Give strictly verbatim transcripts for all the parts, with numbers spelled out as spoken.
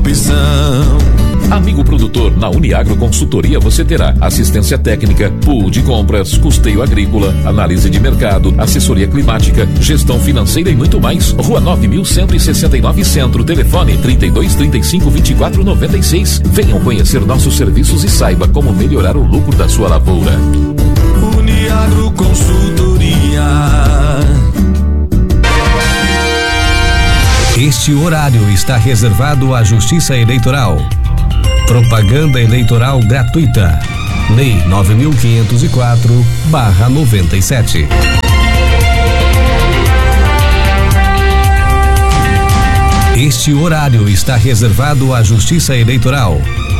opção. Amigo produtor, na Uniagro Consultoria você terá assistência técnica, pool de compras, custeio agrícola, análise de mercado, assessoria climática, gestão financeira e muito mais. Rua nove mil cento e sessenta e nove Centro, telefone trinta e dois, trinta e cinco, vinte e quatro, noventa e seis. Venham conhecer nossos serviços e saiba como melhorar o lucro da sua lavoura. Uniagro Consultoria. Este horário está reservado à Justiça Eleitoral. Propaganda eleitoral gratuita. Lei nove mil quinhentos e quatro barra noventa e sete. Este horário está reservado à Justiça Eleitoral.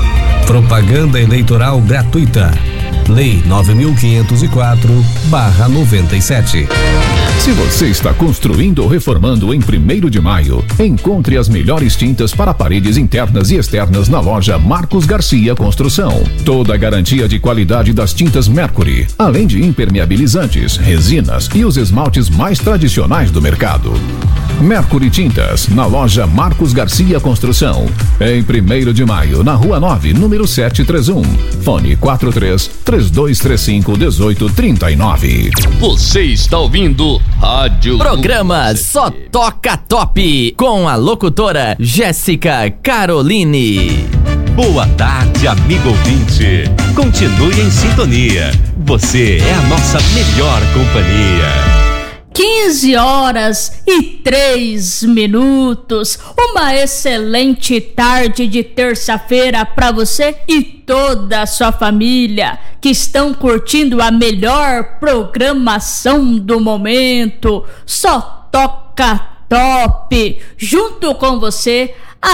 Propaganda eleitoral gratuita. Lei nove mil quinhentos e quatro barra noventa e sete. Se você está construindo ou reformando em primeiro de maio, encontre as melhores tintas para paredes internas e externas na loja Marcos Garcia Construção. Toda a garantia de qualidade das tintas Mercury, além de impermeabilizantes, resinas e os esmaltes mais tradicionais do mercado. Mercury Tintas, na loja Marcos Garcia Construção, em primeiro de maio, na Rua nove, número setecentos e trinta e um. Fone quatro três, três dois três cinco, um oito três nove. Você está ouvindo Rádio Programa Só Toca Top, com a locutora Jéssica Caroline. Boa tarde, amigo ouvinte. Continue em sintonia. Você é a nossa melhor companhia. quinze horas e três minutos. Uma excelente tarde de terça-feira para você e toda a sua família que estão curtindo a melhor programação do momento. Só Toca Top, junto com você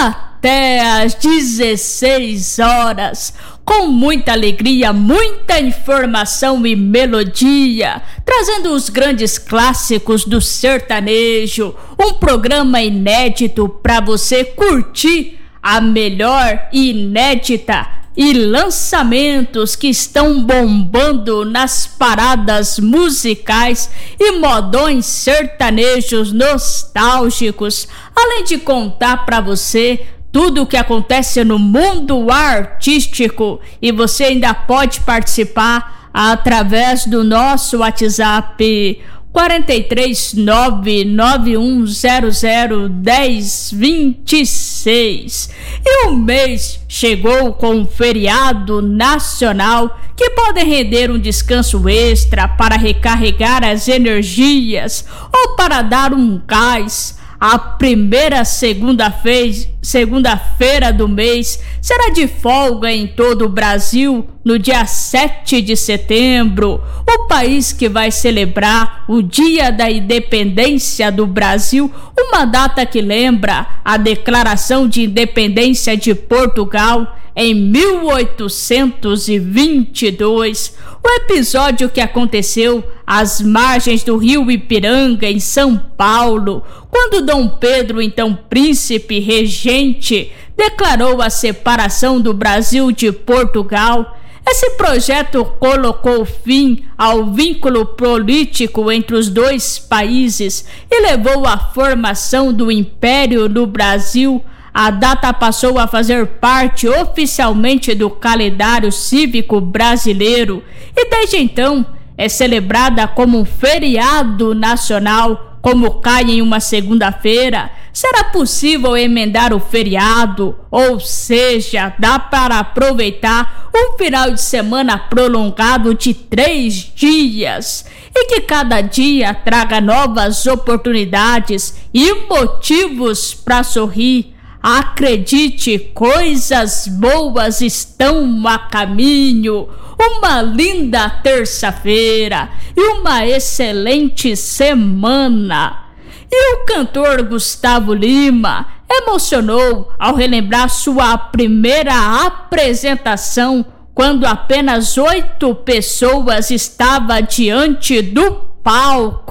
até às dezesseis horas, com muita alegria, muita informação e melodia, trazendo os grandes clássicos do sertanejo, um programa inédito para você curtir a melhor inédita e lançamentos que estão bombando nas paradas musicais e modões sertanejos nostálgicos, além de contar para você tudo o que acontece no mundo artístico. E você ainda pode participar através do nosso WhatsApp quatro três nove nove um zero zero um zero dois seis. E o mês chegou com um feriado nacional que pode render um descanso extra para recarregar as energias ou para dar um gás. A primeira segunda-feira, segunda-feira do mês será de folga em todo o Brasil no dia sete de setembro, o país que vai celebrar o Dia da Independência do Brasil, uma data que lembra a Declaração de Independência de Portugal em mil oitocentos e vinte e dois, o episódio que aconteceu às margens do rio Ipiranga, em São Paulo, quando Dom Pedro, então príncipe regente, declarou a separação do Brasil de Portugal. Esse projeto colocou fim ao vínculo político entre os dois países e levou à formação do Império no Brasil. A data passou a fazer parte oficialmente do calendário cívico brasileiro e desde então é celebrada como um feriado nacional. Como cai em uma segunda-feira, será possível emendar o feriado, ou seja, dá para aproveitar um final de semana prolongado de três dias e que cada dia traga novas oportunidades e motivos para sorrir. Acredite, coisas boas estão a caminho. Uma linda terça-feira e uma excelente semana. E o cantor Gustavo Lima emocionou ao relembrar sua primeira apresentação, quando apenas oito pessoas estavam diante do palco.